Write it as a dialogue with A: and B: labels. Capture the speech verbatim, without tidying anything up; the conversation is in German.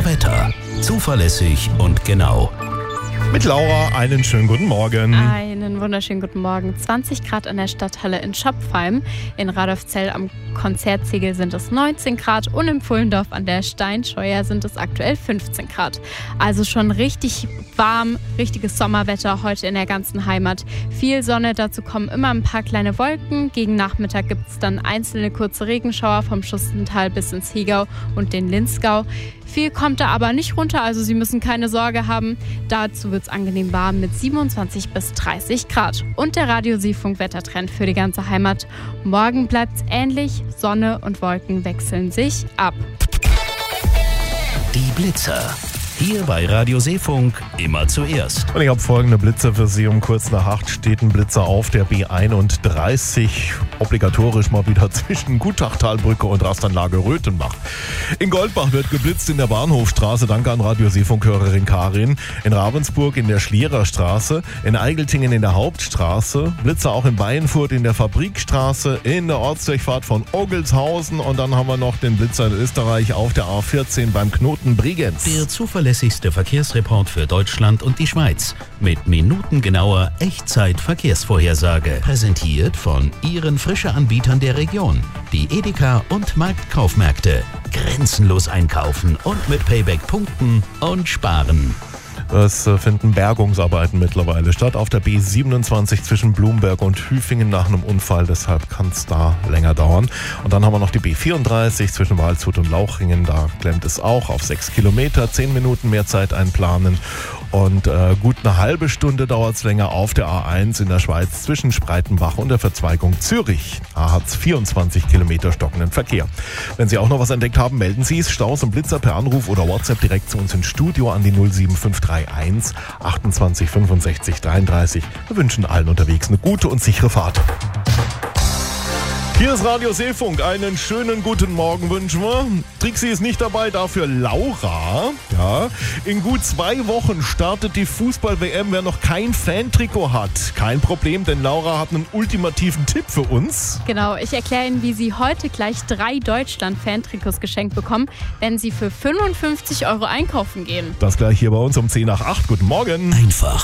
A: Wetter. Zuverlässig und genau.
B: Mit Laura, einen schönen guten Morgen.
C: Einen wunderschönen guten Morgen. zwanzig Grad an der Stadthalle in Schopfheim. In Radolfzell am Konzertziegel sind es neunzehn Grad und im Pfullendorf an der Steinscheuer sind es aktuell fünfzehn Grad. Also schon richtig warm, richtiges Sommerwetter heute in der ganzen Heimat. Viel Sonne, dazu kommen immer ein paar kleine Wolken. Gegen Nachmittag gibt es dann einzelne kurze Regenschauer vom Schustental bis ins Hegau und den Linzgau. Viel kommt da aber nicht runter, also Sie müssen keine Sorge haben. Dazu wird es angenehm warm mit siebenundzwanzig bis dreißig Grad. Und der Radio-Siefunk-Wettertrend für die ganze Heimat. Morgen bleibt es ähnlich, Sonne und Wolken wechseln sich ab.
A: Die Blitzer. Hier bei Radio Seefunk immer zuerst.
B: Und ich habe folgende Blitze für Sie. Um kurz nach acht steht ein Blitzer auf der B einunddreißig. Obligatorisch mal wieder zwischen Gutachtalbrücke und Rastanlage Röthenbach. In Goldbach wird geblitzt in der Bahnhofstraße. Danke an Radio Seefunk-Hörerin Karin. In Ravensburg in der Schliererstraße. In Eigeltingen in der Hauptstraße. Blitzer auch in Baienfurt in der Fabrikstraße. In der Ortsdurchfahrt von Ogelshausen. Und dann haben wir noch den Blitzer in Österreich auf der A vierzehn beim Knoten Bregenz.
A: Der zuverlässigste Verkehrsreport für Deutschland und die Schweiz mit minutengenauer Echtzeit-Verkehrsvorhersage. Präsentiert von Ihren Frische-Anbietern der Region. Die Edeka und Marktkaufmärkte. Grenzenlos einkaufen und mit Payback punkten und sparen.
B: Es finden Bergungsarbeiten mittlerweile statt auf der B siebenundzwanzig zwischen Blumberg und Hüfingen nach einem Unfall. Deshalb kann es da länger dauern. Und dann haben wir noch die B vierunddreißig zwischen Waldshut und Lauchringen. Da klemmt es auch auf sechs Kilometer. Zehn Minuten mehr Zeit einplanen. Und äh, gut eine halbe Stunde dauert es länger auf der A eins in der Schweiz zwischen Spreitenbach und der Verzweigung Zürich. Da hat es vierundzwanzig Kilometer stockenden Verkehr. Wenn Sie auch noch was entdeckt haben, melden Sie es. Staus und Blitzer per Anruf oder WhatsApp direkt zu uns ins Studio an die null sieben fünf drei eins achtundzwanzig fünfundsechzig dreiunddreißig. Wir wünschen allen unterwegs eine gute und sichere Fahrt. Hier ist Radio Seefunk. Einen schönen guten Morgen wünschen wir. Trixi ist nicht dabei, dafür Laura. Ja. In gut zwei Wochen startet die Fußball-W M. Wer noch kein Fantrikot hat, kein Problem, denn Laura hat einen ultimativen Tipp für uns.
C: Genau, ich erkläre Ihnen, wie Sie heute gleich drei Deutschland-Fantrikots geschenkt bekommen, wenn Sie für fünfundfünfzig Euro einkaufen gehen.
B: Das gleich hier bei uns um zehn nach acht. Guten Morgen.
A: Einfach